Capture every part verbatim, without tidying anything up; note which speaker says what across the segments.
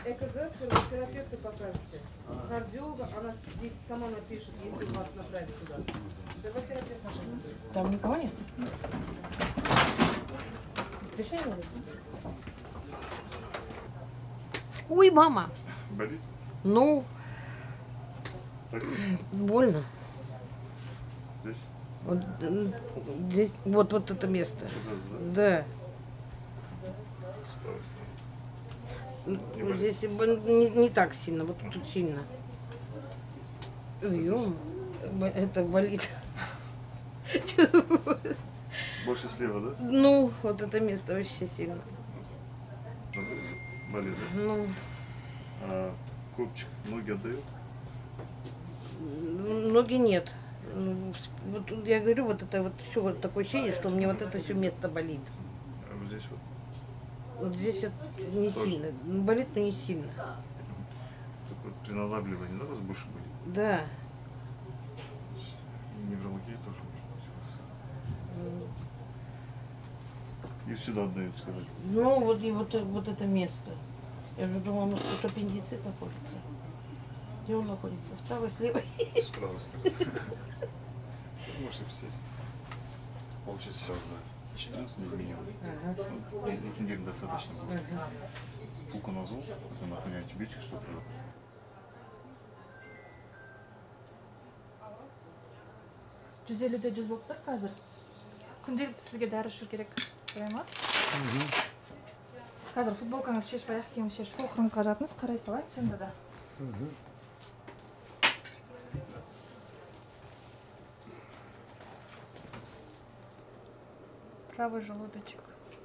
Speaker 1: ЭКГ с физиотерапевта покажете. Кардиолога, она здесь сама напишет, если вас направить туда. Давай терапевт наш.
Speaker 2: Там никого нет? Пришли его? Ой, мама.
Speaker 3: Болит?
Speaker 2: Ну,
Speaker 3: Так?
Speaker 2: больно.
Speaker 3: Здесь?
Speaker 2: Вот, м, здесь, вот, вот это место.
Speaker 3: Вот это,
Speaker 2: Да.
Speaker 3: С правой стороны.
Speaker 2: Ну,
Speaker 3: болит?
Speaker 2: здесь бо- не, не так сильно, вот тут сильно. Ой, ё, бо- это болит. Чувствую.
Speaker 3: Больше слева, да?
Speaker 2: Ну, вот это место вообще сильно.
Speaker 3: Болит, да?
Speaker 2: Ну,
Speaker 3: А копчик ноги отдает?
Speaker 2: ноги нет. Ну, Вот я говорю, вот это вот все вот такое ощущение, что мне вот это все место болит.
Speaker 3: А вот здесь вот?
Speaker 2: Вот здесь вот не
Speaker 3: Тоже?
Speaker 2: сильно. Ну, болит, но не сильно.
Speaker 3: Только вот при надавливании, да, у вас больше болит?
Speaker 2: Да.
Speaker 3: И неврология тоже может быть у вас. И сюда отдают, сказать.
Speaker 2: Ну, вот и вот, вот это место. Я уже думала, может, тут аппендицит находится. Где он находится? Справа, слева?
Speaker 3: Справа стороны. Можете писать. Получится сейчас за четырнадцать дней минимум. Ну, двух недель достаточно будет. Фуконазол, это нахуй антибиотик, что-то.
Speaker 4: жүз елуде жүз болып тұр қазір. Күнделікті сізге дәрі ішу керек. Қоя ма? Қазір футболкаңыз шешіп, аяқ киіміңізді шешіп, толқырыңызға жатыңыз, қарай салайын сонда да. Правый желудочек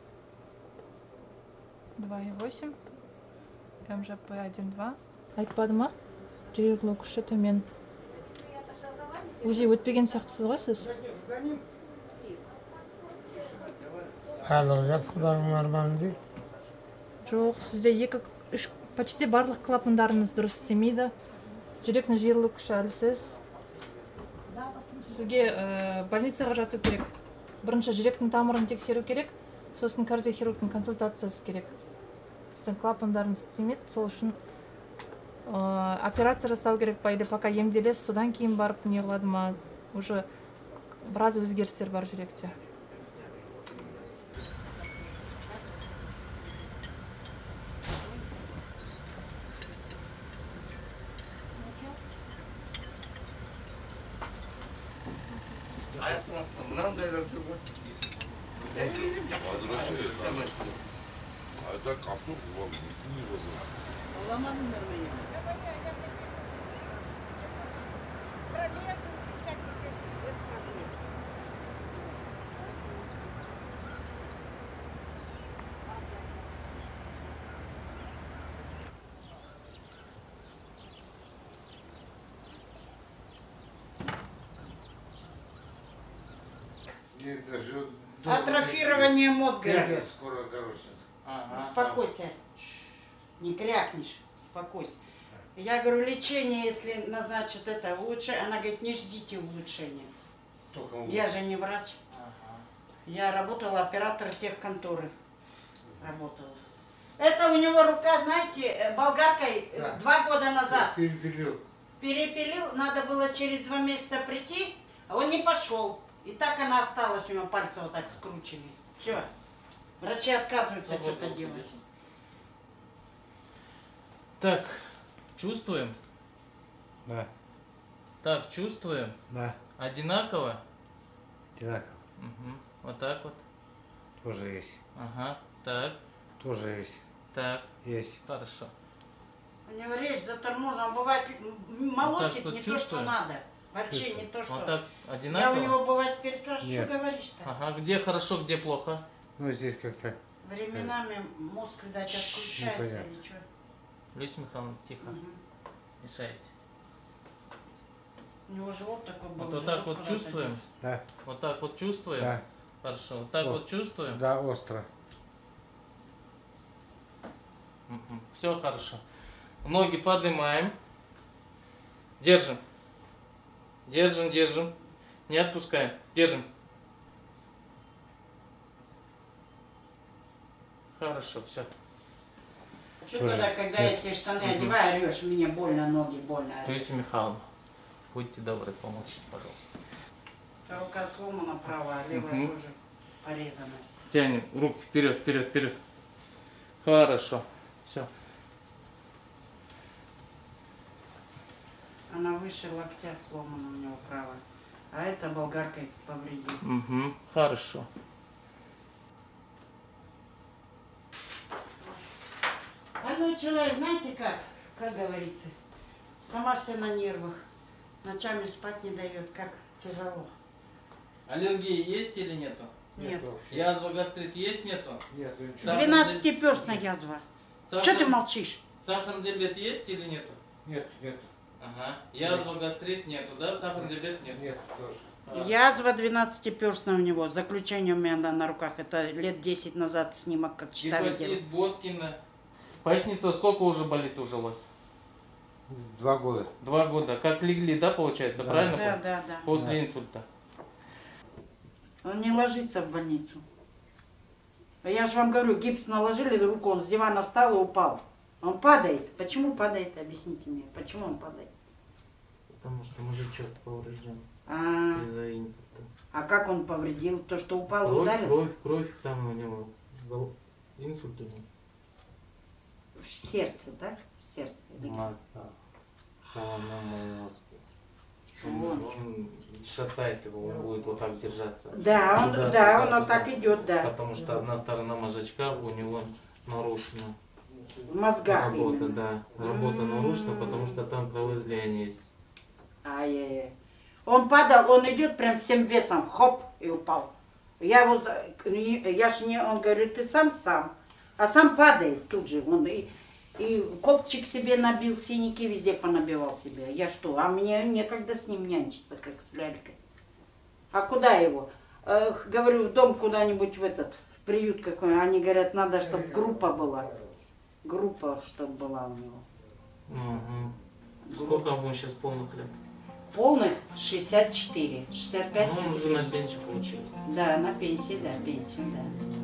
Speaker 4: два и восемь, эм жэ пэ один два. Айтпады ма? Жүрегінің күші төмен. УЗИ өтпеген сияқтысыз ғой сіз?
Speaker 5: Барлығы жақсы, барлығы нормально дейді.
Speaker 4: Жоқ, сізде екі, үш, почти барлық клапандарыңыз дұрыс істемейді. Жүректің жиырылу күші әлсіз. Сізге ә, больницаға жату керек. Бірінші жүректің тамырын тексеру керек, сосын кардиохирургтың консультациясы керек. Сіздің клапандарыңыз істемейді, сол үшін ә, операция жасау керек па, или пока емделесіз, содан кейін барып не қылады ма, уже біраз өзгерістер бар жүректе.
Speaker 6: А так автобус вам не возможно.
Speaker 7: Атрофирование мозга.
Speaker 5: Скоро, короче.
Speaker 7: Успокойся. Не крякнешь. Успокойся. Я говорю, лечение, если назначат это лучше, она говорит, не ждите улучшения. Я же не врач. Я работала оператор техконторы. Работала. Это у него рука, знаете, болгаркой
Speaker 5: Да.
Speaker 7: два года назад.
Speaker 5: Перепилил.
Speaker 7: Перепилил, надо было через два месяца прийти, а он не пошел. И так она осталась, у него пальцы вот так скручены. Все. Врачи отказываются что-то делать.
Speaker 8: Так, чувствуем?
Speaker 5: Да,
Speaker 8: Так, чувствуем?
Speaker 5: да,
Speaker 8: Одинаково?
Speaker 5: одинаково.
Speaker 8: Угу. Вот так вот.
Speaker 5: Тоже есть.
Speaker 8: Ага. Так,
Speaker 5: Тоже есть.
Speaker 8: так.
Speaker 5: Есть.
Speaker 8: Хорошо.
Speaker 7: У него речь заторможена, бывает молотит
Speaker 8: тут
Speaker 7: не то, что
Speaker 8: чувствуем?
Speaker 7: надо. Вообще
Speaker 5: Чувствую.
Speaker 7: не то, что...
Speaker 8: Вот так
Speaker 7: Я
Speaker 8: одинаково?
Speaker 7: у него бывает переспрашиваю,
Speaker 5: Нет.
Speaker 7: что говоришь-то?
Speaker 8: Ага, где хорошо, где плохо?
Speaker 5: Ну, здесь как-то.
Speaker 7: Временами мозг, видать, отключается
Speaker 5: непонятно.
Speaker 7: или что.
Speaker 8: Люся Михайловна, тихо.
Speaker 7: Мгм.
Speaker 8: Мешаете.
Speaker 7: У него живот такой был.
Speaker 8: Вот, вот
Speaker 7: живот
Speaker 8: так вот
Speaker 7: куда-то
Speaker 8: чувствуем?
Speaker 7: делся.
Speaker 5: Да,
Speaker 8: Вот так вот чувствуем?
Speaker 5: да,
Speaker 8: Хорошо. Вот так
Speaker 5: Вот.
Speaker 8: вот чувствуем?
Speaker 5: да, остро.
Speaker 8: Все хорошо. Ноги поднимаем. Держим. Держим, держим. Не отпускаем. Держим. Хорошо, все.
Speaker 7: Что тогда, когда я тебе штаны одеваю, орешь, мне больно, ноги больно.
Speaker 8: Таисия Михайловна, будьте добры, помолчите, пожалуйста.
Speaker 7: Рука сломана правая, а левая
Speaker 8: Мгм.
Speaker 7: тоже порезана вся.
Speaker 8: Тянем руки вперед, вперед, вперед. Хорошо. Все.
Speaker 7: Она выше локтя сломана у него правая. А это болгаркой повредила.
Speaker 8: Угу. Хорошо.
Speaker 7: Больной человек, знаете как? Как говорится, сама вся на нервах. Ночами спать не дает, как тяжело.
Speaker 8: Аллергии есть или нету?
Speaker 7: Нет.
Speaker 8: Язва, гастрит есть, нету?
Speaker 6: Нет,
Speaker 7: Двенадцатиперстная язва.
Speaker 8: Сахар...
Speaker 7: Что ты молчишь?
Speaker 8: Сахарный диабет есть или нету?
Speaker 6: нет, нет,
Speaker 8: Ага. Язва, гастрит нету, да? Сахарный диабет нет?
Speaker 6: нет, тоже.
Speaker 8: А.
Speaker 7: Язва двенадцатиперстная у него. Заключение у меня на, на руках. Это лет десять назад снимок, как чита видела.
Speaker 8: Гепатит, Боткина. Поясница сколько уже болит уже у вас?
Speaker 6: Два года.
Speaker 8: Два года. Как легли, да, получается?
Speaker 6: Да.
Speaker 8: Правильно?
Speaker 7: Да, да, да.
Speaker 8: После
Speaker 6: Да.
Speaker 8: инсульта.
Speaker 7: Он не ложится в больницу. Я же вам говорю, гипс наложили руку, он с дивана встал и упал. Он падает. Почему падает? Объясните мне. Почему он падает?
Speaker 8: Потому что мужичок поврежден
Speaker 7: А,
Speaker 8: из-за инсульта.
Speaker 7: а как он повредил? То, что упал и
Speaker 8: Кровь,
Speaker 7: ударился?
Speaker 8: кровь, кровь, там у него гол- инсульт у него.
Speaker 7: В сердце, да? В сердце. или где?
Speaker 8: Мозга. Головном мозге. Он,
Speaker 7: Вот.
Speaker 8: он шатает его, он будет вот так держаться.
Speaker 7: Да, он,
Speaker 8: Туда,
Speaker 7: да,
Speaker 8: туда,
Speaker 7: он вот
Speaker 8: туда.
Speaker 7: так идет, да.
Speaker 8: Потому что одна сторона мозжечка у него нарушена.
Speaker 7: В мозгах
Speaker 8: Работа,
Speaker 7: именно.
Speaker 8: да. Работа нарушена, потому что там кровоизлияние есть.
Speaker 7: Ай-яй-яй. Он падал, он идет прям всем весом, хоп, и упал. Я вот, я ж не, он говорит, ты сам сам, а сам падает тут же. Он и, и копчик себе набил, синяки везде понабивал себе. Я что, а мне некогда с ним нянчиться, как с лялькой. А куда его? Эх, говорю, в дом куда-нибудь в этот, в приют какой. Они говорят, надо, чтобы группа была. Группа, чтобы была у него.
Speaker 8: Угу. Сколько ему сейчас полных лет?
Speaker 7: Полных шестьдесят четыре, шестьдесят пять.
Speaker 8: Ну, он уже на пенсию получил.
Speaker 7: Да, на пенсии, да, пенсию, да.